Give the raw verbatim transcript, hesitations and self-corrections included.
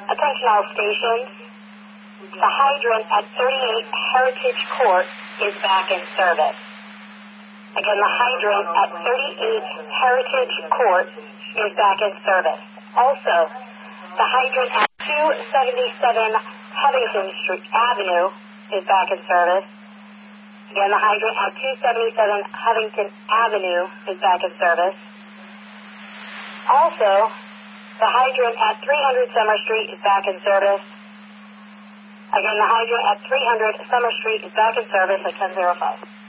Attention all stations. The hydrant at thirty-eight Heritage Court is back in service. Again, the hydrant at thirty-eight Heritage Court is back in service. Also, the hydrant at two seventy-seven Huntington Street Avenue is back in service. Again, the hydrant at two seventy-seven Huntington Avenue is back in service. Also, the hydrant at three hundred Summer Street is back in service. Again, the hydrant at three hundred Summer Street is back in service at ten oh five.